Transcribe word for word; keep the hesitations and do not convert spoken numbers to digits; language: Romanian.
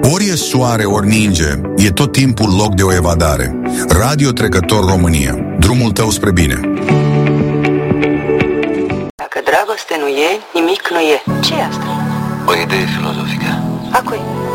Ori e soare, ori ninge, e tot timpul loc de o evadare. Radio Trecător România, drumul tău spre bine. Dacă dragoste nu e, nimic nu e. Ce e asta? O idee filozofică. A cui?